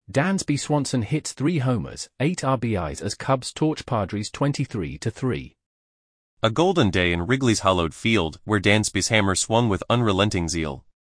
Dansby Swanson hits 3 homers, 8 RBIs as Cubs torch Padres 23-3. A golden day in Wrigley's hallowed field, where Dansby's hammer swung with unrelenting zeal.